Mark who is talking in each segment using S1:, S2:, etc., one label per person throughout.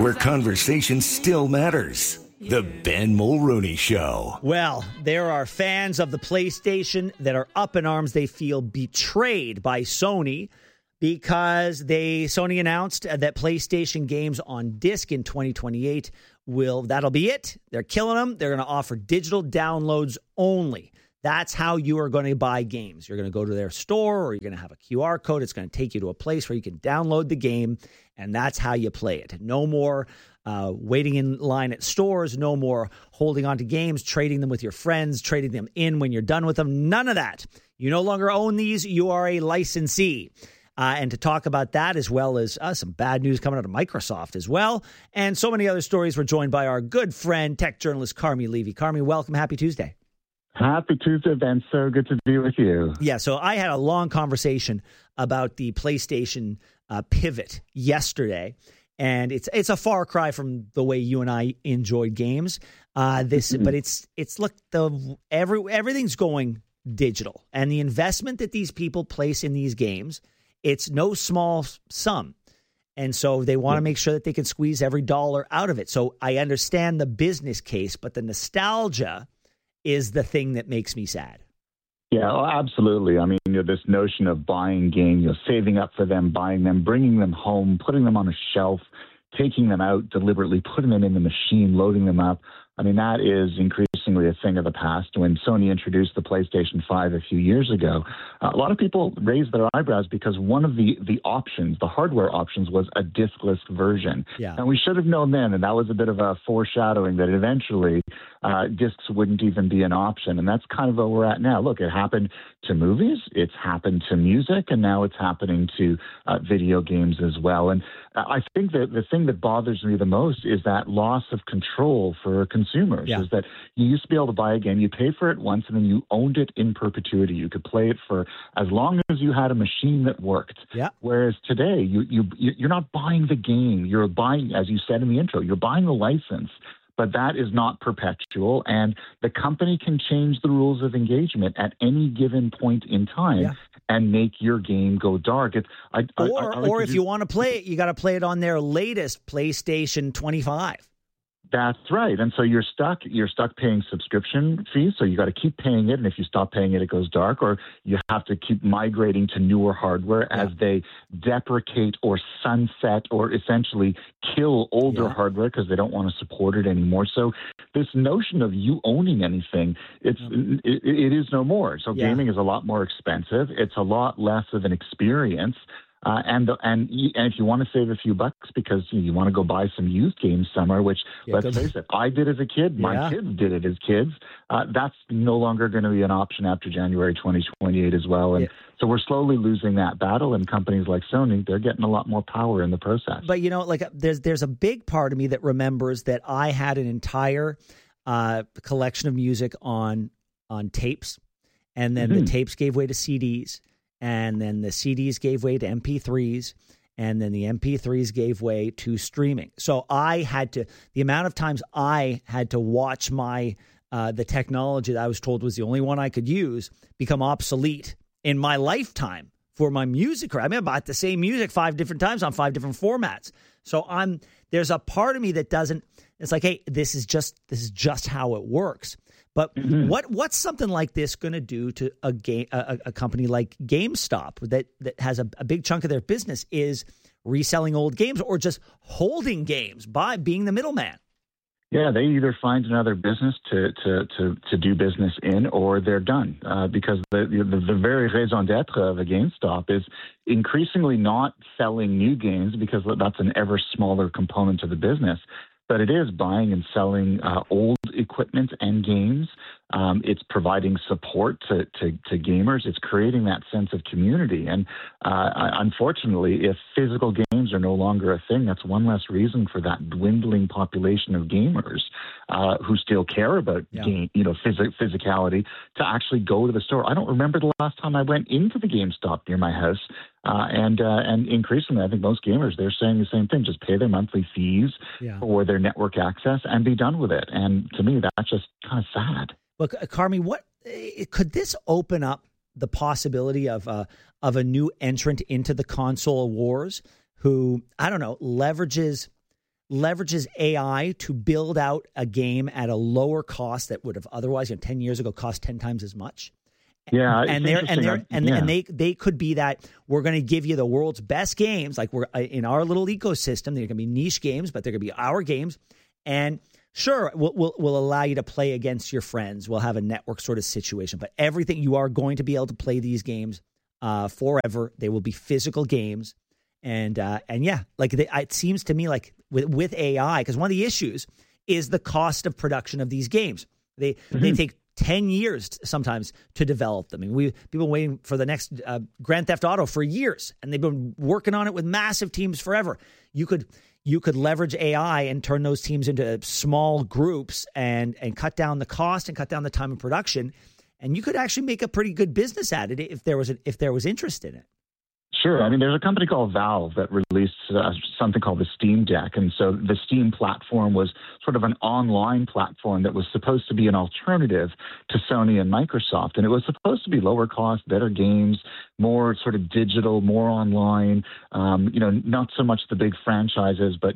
S1: where conversation still matters. The Ben Mulroney Show.
S2: Well, there are fans of the PlayStation that are up in arms. They feel betrayed by Sony because Sony announced that PlayStation games on disc in 2028 that'll be it. They're killing them. They're going to offer digital downloads only. That's how you are going to buy games. You're going to go to their store, or you're going to have a QR code. It's going to take you to a place where you can download the game, and that's how you play it. No more waiting in line at stores. No more holding on to games, trading them with your friends, trading them in when you're done with them. None of that. You no longer own these. You are a licensee. And to talk about that, as well as some bad news coming out of Microsoft as well, and so many other stories, we're joined by our good friend, tech journalist Carmi Levy. Carmi, welcome. Happy Tuesday.
S3: Happy Tuesday, Ben. So good to be with you.
S2: Yeah, so I had a long conversation about the PlayStation pivot yesterday, and it's a far cry from the way you and I enjoyed games. But look, everything's going digital, and the investment that these people place in these games, it's no small sum. And so they want to make sure that they can squeeze every dollar out of it. So I understand the business case, but the nostalgia is the thing that makes me sad.
S3: Yeah, absolutely. I mean, this notion of buying games, saving up for them, buying them, bringing them home, putting them on a shelf, taking them out deliberately, putting them in the machine, loading them up. I mean, that is increasingly a thing of the past. When Sony introduced the PlayStation 5 a few years ago, a lot of people raised their eyebrows because one of the options, the hardware options, was a discless version.
S2: Yeah.
S3: And we should have known then, and that was a bit of a foreshadowing that eventually discs wouldn't even be an option. And that's kind of where we're at now. Look, it happened to movies, it's happened to music, and now it's happening to video games as well. And I think that the thing that bothers me the most is that loss of control for consumers.
S2: Yeah.
S3: Is that you used to be able to buy a game, you pay for it once, and then you owned it in perpetuity. You could play it for as long as you had a machine that worked.
S2: Yeah.
S3: Whereas today, you're not buying the game. You're buying, as you said in the intro, you're buying the license. But that is not perpetual, and the company can change the rules of engagement at any given point in time and make your game go dark.
S2: Or if you want to play it, you got to play it on their latest PlayStation 25.
S3: That's right. And so you're stuck paying subscription fees. So you got to keep paying it. And if you stop paying it, it goes dark, or you have to keep migrating to newer hardware as they deprecate or sunset or essentially kill older hardware because they don't want to support it anymore. So this notion of you owning anything, it is no more. So gaming is a lot more expensive. It's a lot less of an experience. And if you want to save a few bucks because you want to go buy some used games somewhere, which let's face it, I did as a kid, my kids did it as kids. That's no longer going to be an option after January 2028 as well. And so we're slowly losing that battle. And companies like Sony, they're getting a lot more power in the process.
S2: But there's a big part of me that remembers that I had an entire collection of music on tapes, and then the tapes gave way to CDs. And then the CDs gave way to MP3s, and then the MP3s gave way to streaming. So the amount of times I had to watch the technology that I was told was the only one I could use become obsolete in my lifetime for my music. I mean, I bought the same music 5 different times on 5 different formats. So there's a part of me that doesn't. It's like, hey, this is just how it works. But what's something like this going to do to a company like GameStop that has a big chunk of their business is reselling old games or just holding games by being the middleman?
S3: Yeah, they either find another business to do business in, or they're done because the very raison d'être of a GameStop is increasingly not selling new games because that's an ever smaller component of the business. But it is buying and selling old equipment and games. It's providing support to gamers. It's creating that sense of community. And unfortunately, if physical games are no longer a thing, that's one less reason for that dwindling population of gamers who still care about physicality to actually go to the store. I don't remember the last time I went into the GameStop near my house. And increasingly, I think most gamers, they're saying the same thing. Just pay their monthly fees for their network access and be done with it. And to me, that's just kind of sad.
S2: Look, Carmi, could this open up the possibility of a new entrant into the console wars who, I don't know, leverages leverages AI to build out a game at a lower cost that would have otherwise, 10 years ago, cost 10 times as much.
S3: Yeah,
S2: and they could be that we're going to give you the world's best games, like we're in our little ecosystem. They're going to be niche games, but they're going to be our games. And sure, we'll allow you to play against your friends. We'll have a network sort of situation, but everything, you are going to be able to play these games forever. They will be physical games, and yeah, like it seems to me like with AI, because one of the issues is the cost of production of these games. They take 10 years sometimes to develop them. I mean, people waiting for the next Grand Theft Auto for years, and they've been working on it with massive teams forever. You could leverage AI and turn those teams into small groups and cut down the cost and cut down the time of production, and you could actually make a pretty good business at it if there was interest in it.
S3: Sure. I mean, there's a company called Valve that released something called the Steam Deck. And so the Steam platform was sort of an online platform that was supposed to be an alternative to Sony and Microsoft. And it was supposed to be lower cost, better games, more sort of digital, more online, not so much the big franchises, but,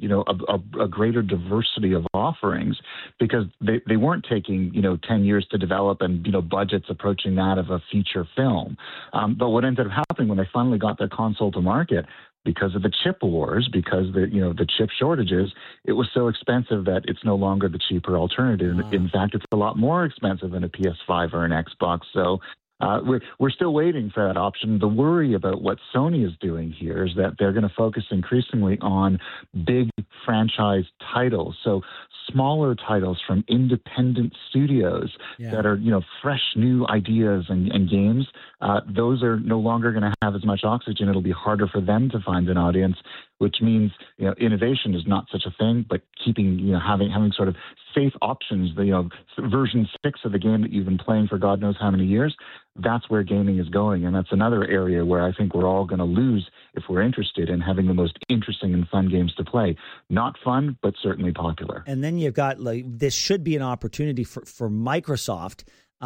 S3: a greater diversity of offerings, because they weren't taking, 10 years to develop and, budgets approaching that of a feature film. But what ended up happening when they finally got their console to market, because of the chip wars, because the chip shortages, it was so expensive that it's no longer the cheaper alternative. Wow. In fact, it's a lot more expensive than a PS5 or an Xbox. So we're still waiting for that option. The worry about what Sony is doing here is that they're going to focus increasingly on big franchise titles. So smaller titles from independent studios that are, fresh new ideas and games. Those are no longer going to have as much oxygen. It'll be harder for them to find an audience, which means, innovation is not such a thing, but keeping, having sort of safe options, version 6 of the game that you've been playing for God knows how many years, that's where gaming is going. And that's another area where I think we're all going to lose if we're interested in having the most interesting and fun games to play. Not fun, but certainly popular.
S2: And then you've got, this should be an opportunity for Microsoft.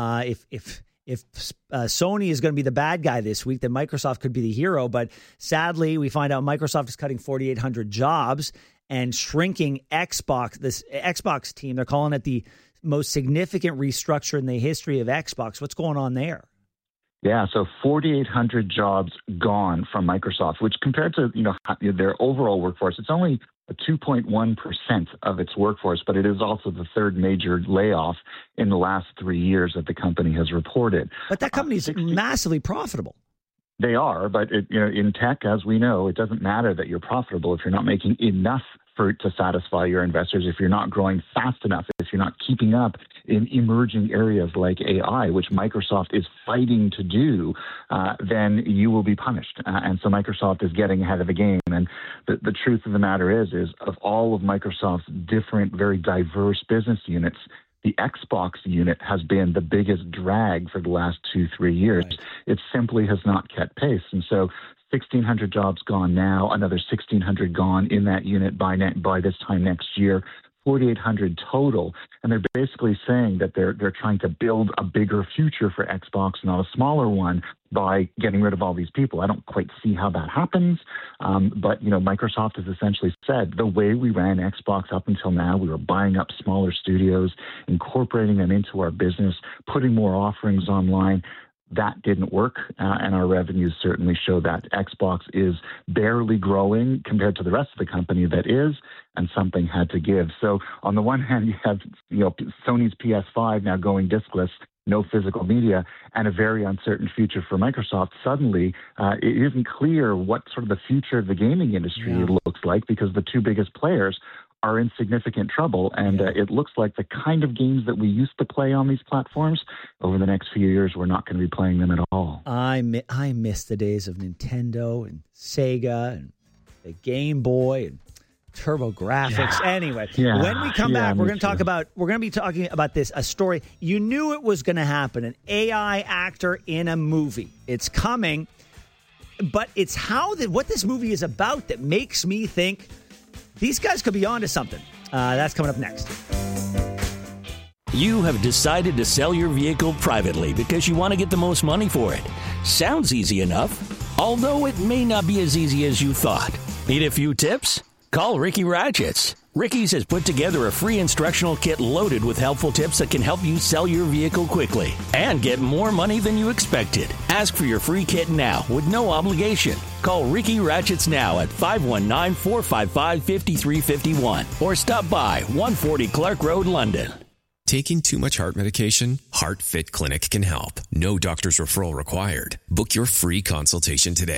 S2: If Sony is going to be the bad guy this week, then Microsoft could be the hero. But sadly, we find out Microsoft is cutting 4,800 jobs and shrinking Xbox. This Xbox team, they're calling it the most significant restructure in the history of Xbox. What's going on there?
S3: Yeah, so 4,800 jobs gone from Microsoft, which compared to their overall workforce, it's only 2.1% of its workforce, but it is also the third major layoff in the last 3 years that the company has reported.
S2: But that company is massively profitable.
S3: They are, but in tech, as we know, it doesn't matter that you're profitable if you're not making enough to satisfy your investors, if you're not growing fast enough, if you're not keeping up in emerging areas like AI, which Microsoft is fighting to do, then you will be punished. And so Microsoft is getting ahead of the game. And the truth of the matter is of all of Microsoft's different, very diverse business units, the Xbox unit has been the biggest drag for the last 2-3 years. Right. It simply has not kept pace. And so 1,600 jobs gone now, another 1,600 gone in that unit by this time next year, 4,800 total. And they're basically saying that they're trying to build a bigger future for Xbox, not a smaller one, by getting rid of all these people. I don't quite see how that happens. But, Microsoft has essentially said the way we ran Xbox up until now, we were buying up smaller studios, incorporating them into our business, putting more offerings online. That didn't work, and our revenues certainly show that. Xbox is barely growing compared to the rest of the company that is, and something had to give. So on the one hand, you have Sony's PS5 now going discless, no physical media, and a very uncertain future for Microsoft. Suddenly, it isn't clear what sort of the future of the gaming industry looks like, because the two biggest players are in significant trouble. And it looks like the kind of games that we used to play on these platforms, over the next few years, we're not going to be playing them at all.
S2: I miss the days of Nintendo and Sega and the Game Boy and TurboGrafx. Anyway, when we come back, we're going to be talking about this, a story. You knew it was going to happen, an AI actor in a movie. It's coming, but it's what this movie is about that makes me think these guys could be onto something. That's coming up next.
S4: You have decided to sell your vehicle privately because you want to get the most money for it. Sounds easy enough, although it may not be as easy as you thought. Need a few tips? Call Ricky Ratchets. Ricky's has put together a free instructional kit loaded with helpful tips that can help you sell your vehicle quickly and get more money than you expected. Ask for your free kit now with no obligation. Call Ricky Ratchets now at 519-455-5351 or stop by 140 Clark Road, London.
S5: Taking too much heart medication? HeartFit Clinic can help. No doctor's referral required. Book your free consultation today